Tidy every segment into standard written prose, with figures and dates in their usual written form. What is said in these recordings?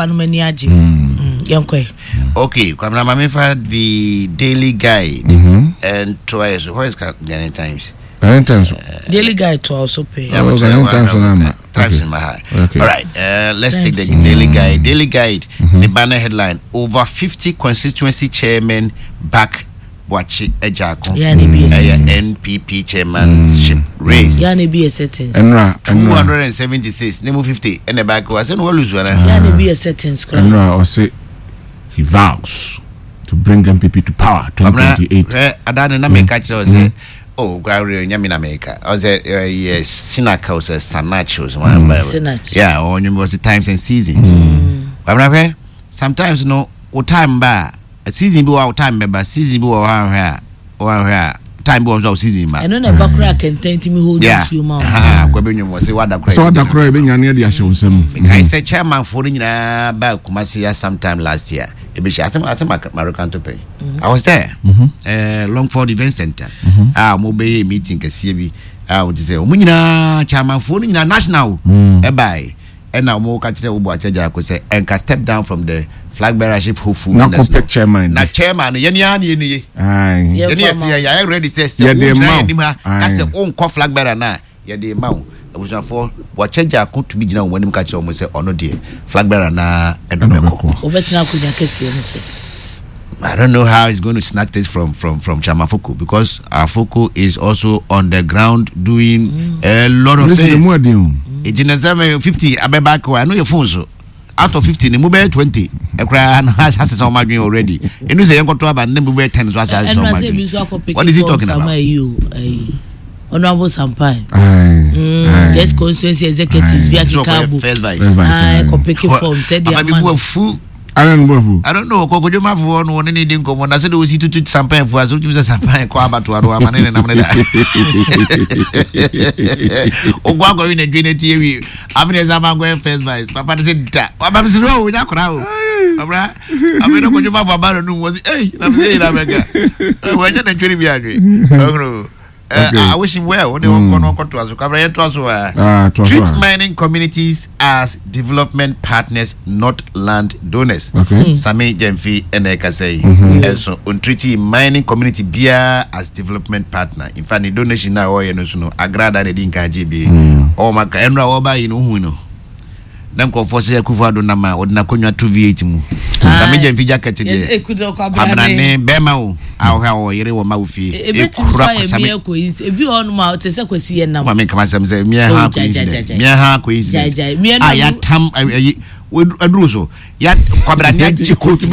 papa no mani aje yankoi okay kwamna mamefa the daily guide and twice what is Ghanaian Times daily guide to also pay Ghanaian Times in my heart. Okay. All right, let's take the daily guide. Daily guide, the banner headline: over 50 constituency chairmen back Boachi Ejako. NPP chairmanship race. Yani be a settings. 276. Name 50. And the back was and what lose one. Yani be a settings. Enra or say he vows to bring MPP to power 2028. Adana na make catch say oh Gary Nyamina America. I say yes Sinaka was Sanachos one. Yeah, or you was the times and seasons. Sometimes no time ba a season be our time but season be our here time be our season man. I don't know about crack and tent me hold a few months. Kwabenu was what the so the cry be near the show some. I said chairman for in back Kumasi sometime last year. American to pay. I was there. Longford Event Center. Mobile meeting Kasibi. I would say, Munina, chairman for national. Bye. And now more catch the Ubacha could say, and can step down from the flag bearership who not compet chairman. Not chairman, Yeni. I already says, that's the own flag bearer now. Yeah, the amount. I was for what change I could to me now when you catch almost say, oh no, dear, flag bearer na and I don't know how it's going to snatch this from Chamafuku because our Fuku is also on the ground doing a lot of things. It's in 50. I be back. I know your phone so. Out of 15, the mobile 20. A cry has some margin already. And you say you got to have a number 10. What is he talking about? Honorable Sampai. Yes, constituency executives. We are the first vice. Form said they are fool. I don't know. Kokojoma for one anything common. I said we see to Sampai for us. We use Sampai Kwaba to our man and Amanda. Ogwago in a green TV. Having a Zaman going first vice. Papa said that. Papa said, "Oh, we don't crowd." Abra, I mean, Kokojoma for Baron was hey. I'm saying America. We're not a dream yard. I wish him well. What they want to us? Treat mining communities as development partners, not land donors. Sami Jemfi Eneka say, and so treating mining community beer as development partner. In fact, the donation now or no agrada de dinka GB or maka enra oba inu. Then go for say Kufado Nama or Nakonya 2V8 mu. Sami Jemfi jacket today. Abana Bema o how yere wo maufi. E bi on ma o tese kwesi ye nam. Ma me kama sam say me ha ko is. Aya tam adruso ya kwabrania jikotu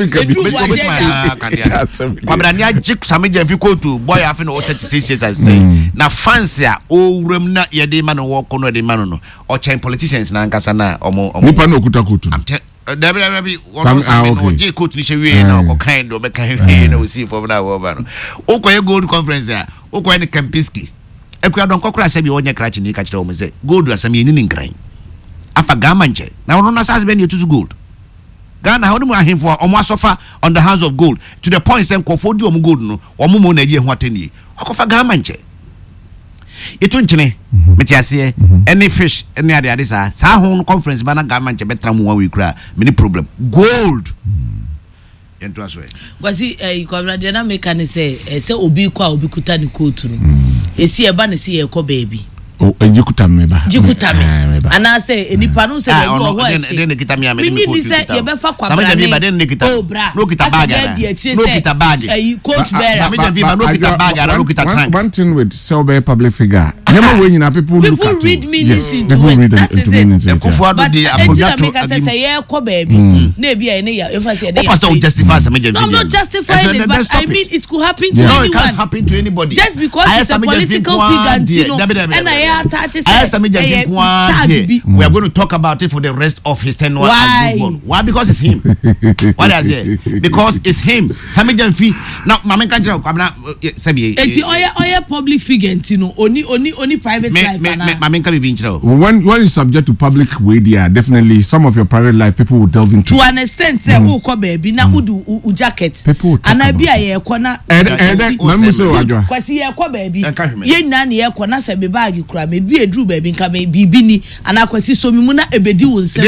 kwabrania jik Sami Jemfi kotu boy afi no 36 years as say na fancy a owuram na ye de ma no wo kono de ma no o chain politicians na nkasa na omo nipa no okuta kotu Dabi one jikotu ni shewe na ko kind do be kan we na we see for na wo ba no okoye gold conference a okoye ni Kempinski ekwa don kokora se bi onye krachi ni ka kire o mo say gold asam ye ni nkran afa gamanche na ono na sas ben you to gold Ghana how mu ahemfo omo asofa on the hands of gold to the point say nkofo di omo gold no omo mo na ye ho atani akofa gamanche itu nchene metiase any fish any ade sa ho conference bana gamanche betra mu wan we kura many problem gold ento aso kwasi ikwabra de na make an say obi kwa obi kuta ni coat no esi eba na si ye ko baby jikuta meba ana say enipa no say be go ho ese den kita mi amene mi say ye be fa kwabra Sami Jemfi den kita no kita bag no kita bag Sami Jemfi no kita bag no kita trunk one thing with selber public figure nyama we nyina people look at read meanings into it that is it Kufuado de apodato say ye ko baby na e bia ene ya e fa say dey pastor justify Sami Jemfi no not justifying it but I mean it could happen to anyone. No, it can't happen to anybody just because it's a political figure and I attach Sami Jemfi we are going to talk about it for the rest of his tenure. Why? Because it's him. What is it? Because it's him. Sami Jemfi. Now, Mama can't tell. Sabi. It's oya public figure. Only private life. Mama can't be in trouble. When is subject to public media, definitely some of your private life people will delve into. To an extent, say, "Oh, ko baby, na udu jacket." People. And I be a corner. Mamu so adwa. Kwasi ye ko baby. Ye na ne ye corner say be bag kura me bi edru ba bi nka me bibi ni anakwasi so mimu na ebedi wo nsem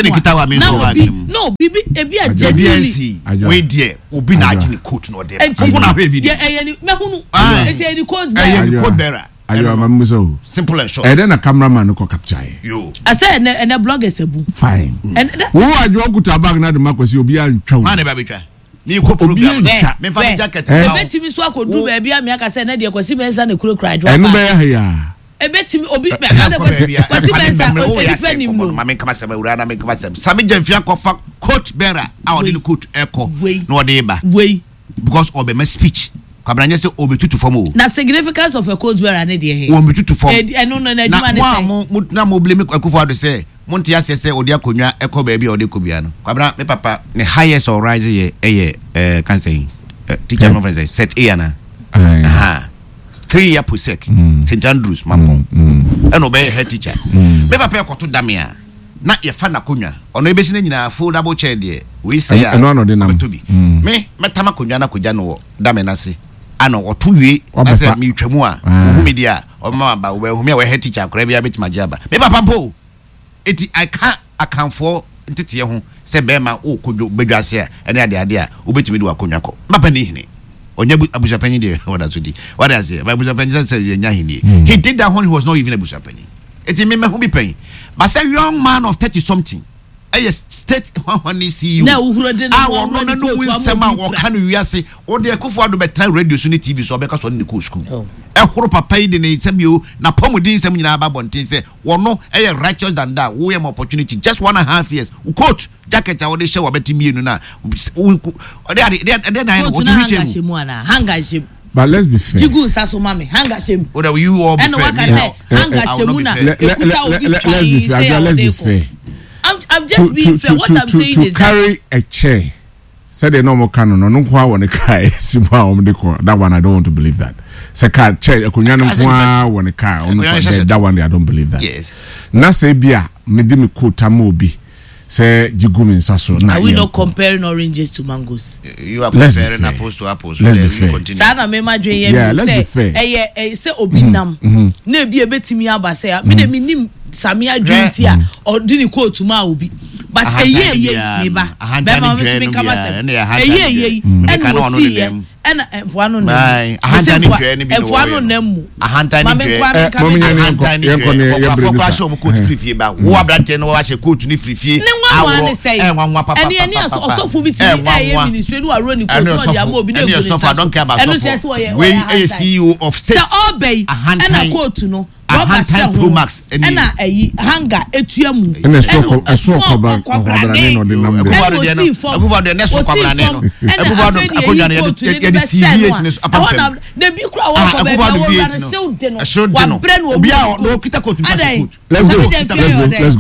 no bibi ebi ajebi we die obi na agene coat no de ko na hwe video eyeni mehunu eyeni code bearer ayo mamuso simple and short then a cameraman ko capture yo I say na bloggers ebu fine and wo ajo okuta bag na de makwasi obi antwa man ba betwa ni ko program me fa jacket ebetimi so akodu ba bia me aka say na de kwasi mensa na kuro kra enu be ya ebetimi obi be ade kwasi mensa o ni mo ma me kama se ba ura na me kama se sami jamfia ko fa coach bearer a odi coach eko no odi ba because obe my speech kwabranye se obetutu form o na significance of a coach bearer na de he obetutu form eno no na aduma ne say na mo blame Akufo Addo say monte asese odi akonwa eko ba bia odi kobia no kwabra me papa ne highest or rise ye can say teacher conference set A na 3 year posek St Andrews Mampong eno be head teacher me papa ekoto damia na ye fa na konwa ono ebesi na nyina foldable chair de we say ya betobi me metama konwa na koja no dame na se ano otuwe na se mi twemu a ohumi dia o mama ba we ohumi a we head teacher akora bia betima jaba me papa mpo eti I can't account for ntete ho se be ma o kodwo bedwase a ene ade a obetimi de wakonwa ko papa ni hine onye abusapanyi de wada so di wada say abusapanyi say nya hine he did that when he was not even abusapanyi eti me ho bi pen but say young man of 30 something state one see you na uhuro de no no win sema wo kan wiase wo de Akufo Addo betra radio so ni TV so be ka so ni ko school ehoro papa yi de ne sabio na pomudin sem nyina ba bonten say wo no righteous than that wo am opportunity just 1.5 years coach jacket a wo de show betimi enu na de na wo to reach hanga shemu but let's be fair jigu saso mame hanga shemu or you all be fair hanga shemu na let's be fair I'm just being fair. What I'm saying is carry a chair. Said the normal canon no kwa won car that one I don't want to believe that. Say car chair akunya no kwa won car that one I don't believe that. Yes. Na say bia me di me quota mo bi say jigumi nsaso na. Are we not comparing oranges to mangoes? You are comparing apples to apples. Let's be fair. Sana me ma dwen ye say say obi nam na bi ebetimi aba say me de minim Samia Drintia or didn't quote to my obi, but a year, neighbor, and one on them, one them, a hunter, hanga etuamu ene so kobra ne no de number Akufo Addo ne so kobra ne no Akufo Addo akonya ne de CV ne so apam de bi kura wa kobra no show de no obi a no kita kotu let's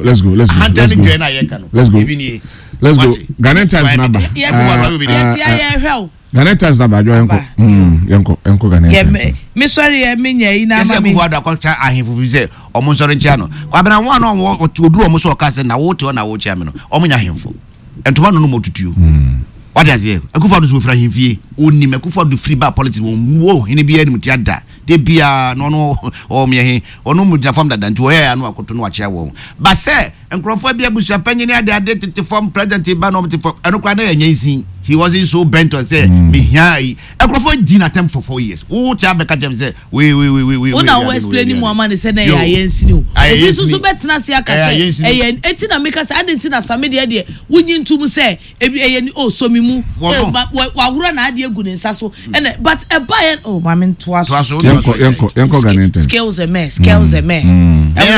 go Ghanaian Times number Ghanaian Times number yanko Ghanaian me sorry me nyai na ma me Akufo Addo akwacha ahemfu bi se omo nsori ntia no kwabena one no odu omo so ka se na wo te na wo chia me no omo nya ahemfu entoma no motutuo what is here Akufo Addo so fra hemfie oni me Akufo Addo free ba politics wo hene bia ni mutia da de bia no o me he ono mu dina form da nti wo ya no akoto no achia wo ba se enkrofo bia busu panyi ne ade tete form president ba no mte eno kwa na yanyin he wasn't so bent on say me here enkrofo di na temp for 4 years wo tia be ka jem say we una we explain mu amane say na yanyin o obi so betina se aka say enti na make say ade na same de wunyi ntum say ebi o so mi mu wa wura na ade egu ne nsa so but e buy oh mama ntoa so yanko Ghanaian skills a mess